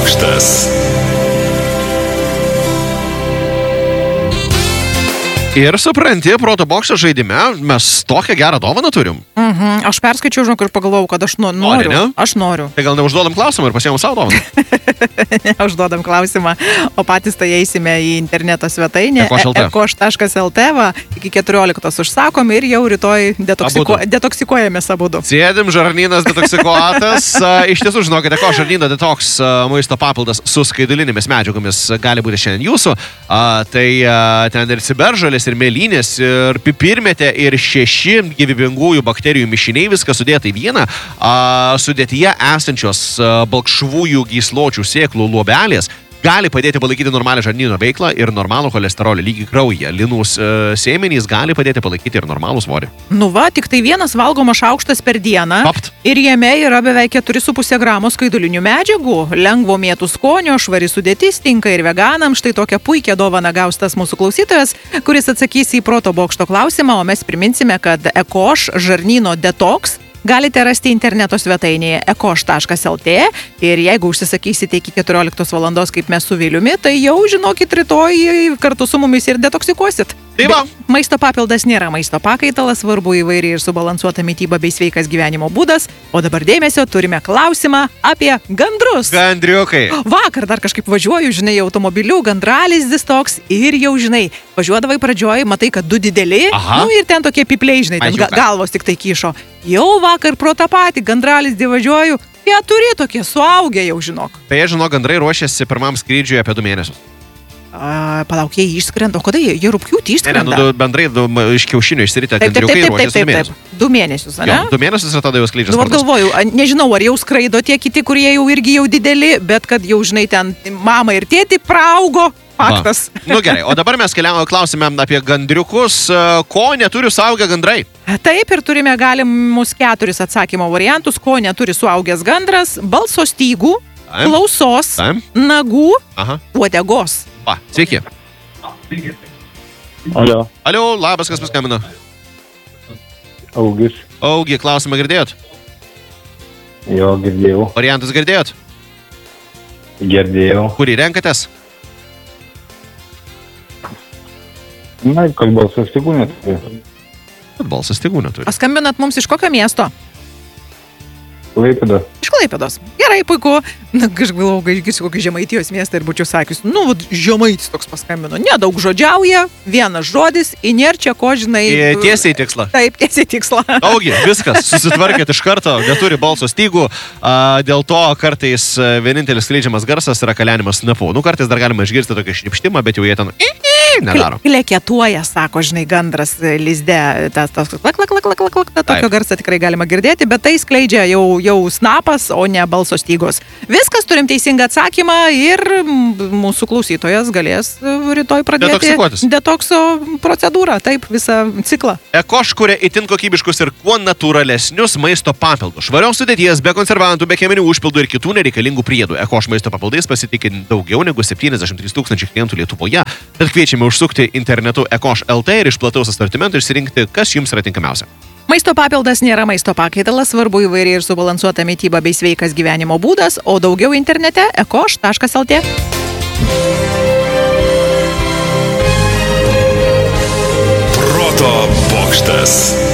bokštas. Ir supranti, proto bokšto žaidime mes tokią gerą dovaną turim. Aš perskaičiau, žinok, ir pagalvojau, kad aš noriu. Ne? Aš noriu. Tai gal neužduodam klausimą ir pasiėmam savo dovaną? Neužduodam klausimą, o patys tai eisime į interneto svetainę ekoš.lt, iki 14 užsakom ir jau rytoj detoksikuojamės abudu. Sėdim, žarnynas detoksikuotas. Iš tiesų, žinokite, Ekoš žarnyno detoks maisto papildas su skaidulinėmis medžiagomis gali būti šiandien jūsų. Tai ten ir ciberžalės, ir mėlynės, ir pipirmėtė, ir 6 gyvybingųjų bakterijų mišiniai, viskas sudėta į vieną. Sudėtyje esančios balkšvųjų gysločių sėklų luobelės gali padėti palaikyti normalią žarnyno veiklą ir normalų cholesterolio lygį kraujyje. Linus sėmenys gali padėti palaikyti ir normalų svorį. Nu va, tik tai vienas valgomas šaukštas per dieną. Papt. Ir jame yra beveik 4,5 gramo skaidulinių medžiagų. Lengvo mėtų skonio, švari sudėtis, tinka ir veganams. Štai tokią puikią dovaną gaus tas mūsų klausytojas, kuris atsakys į proto bokšto klausimą, o mes priminsime, kad Ekoš žarnyno detoks galite rasti interneto svetainėje ekoš.lt ir jeigu užsisakysite iki 14 valandos, kaip mes su Viliumi, tai jau žinokit, rytoj kartu su mumis ir detoksikuosit. Maisto papildas nėra maisto pakaitalas, svarbu įvairiai ir subalansuota mityba bei sveikas gyvenimo būdas. O dabar dėmesio, turime klausimą apie gandrus. Gandriukai. Vakar dar kažkaip važiuoju, žinai, automobiliu, gandralizdis toks ir jau, žinai, važiuodavai pradžioj, matai, kad 2 dideli, nu ir ten tokie pipliai, žinai, ten galvos tik tai kyšo. Jau vakar pro tą patį gandralizdį važiuoju, 4 tokie suaugę jau, žinok. Tai jie, žinok, gandrai ruošiasi pirmam skrydžiui apie 2 mėnesius. Palauk, jie išskrenda, o kada jie rugpjūtį išskrenda? Ne, bendrai iš kiaušinių išsiritę gandriukai ruošiasi 2 mėnesius. 2 mėnesius, ne? 2 mėnesius ir tada jau skrydžias. Nu, galvoju, nežinau, ar jau skraido tie kiti, kurie jau irgi jau dideli, bet kad jau, žinai, ten mama ir tėti praaugo. Faktas. Nu gerai, o dabar mes klausime apie gandriukus, ko neturi suaugę gandrai. Taip, ir turime galimus 4 atsakymo variantus, ko neturi suaugęs gandras: balso stygų, klausos, nagų, uodegos. Sveiki. Alio. Alio, labas, kas paskambino? Augis. Augi, klausimą girdėjot? Jo, girdėjau. Variantus girdėjot? Girdėjau. Kurį renkatės? Na, kad balsas stygų neturi. Balsas stygų neturi. Paskambinat mums iš kokio miesto? Klaipėda. Iš Klaipėdos. Gerai, puiku. Na, aš galvoju, kad kokį Žemaitijos miestą ir būčiau sakius, nu, Žemaitis toks paskambino. Nedaug žodžiauja, vienas žodis, nėra čia ko, žinai. Tiesiai tikslą. Taip, tiesiai tikslą. Augi, viskas, susitvarkėt iš karto, neturi balso stygų, dėl to kartais vienintelis skleidžiamas garsas yra kalenimas snapu. Nu, kartais dar galima išgirsti tokį šnipštimą, bet jau jie ten nedaro. Kleketuoja, sako, žinai, gandras lizde, tas tokio garsą tikrai galima girdėti, bet tai skleidžia jau snapas, o ne balso stygos. Viskas, turim teisingą atsakymą ir mūsų klausytojas galės rytoj pradėti detokso procedūrą, taip, visą ciklą. Ekoš kuria itin kokybiškus ir kuo natūralesnius maisto papildus. Švarios sudėties, be konservantų, be cheminių užpildų ir kitų nereikalingų priedų. Ekoš maisto papildais pasitikė daugiau negu 73 000 klientų Lietuvoje. Tad kviečiame užsukti internetu ekoš.lt ir iš plataus asortimento išsirinkti, kas jums yra tinkamiausia. Maisto papildas nėra maisto pakaitalas, svarbu įvairiai ir subalansuota mityba bei sveikas gyvenimo būdas, o daugiau internete ekoš.lt. Proto bokštas.